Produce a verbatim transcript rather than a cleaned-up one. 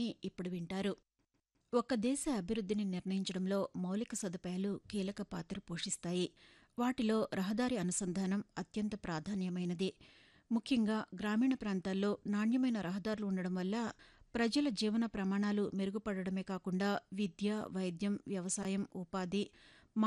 ఇప్పుడు వింటారు. ఒక దేశ అభివృద్ధిని నిర్ణయించడంలో మౌలిక సదుపాయాలు కీలక పాత్ర పోషిస్తాయి. వాటిలో రహదారి అనుసంధానం అత్యంత ప్రాధాన్యమైనది. ముఖ్యంగా గ్రామీణ ప్రాంతాల్లో నాణ్యమైన రహదారులు ఉండడం వల్ల ప్రజల జీవన ప్రమాణాలు మెరుగుపడడమే కాకుండా విద్య, వైద్యం, వ్యవసాయం, ఉపాధి,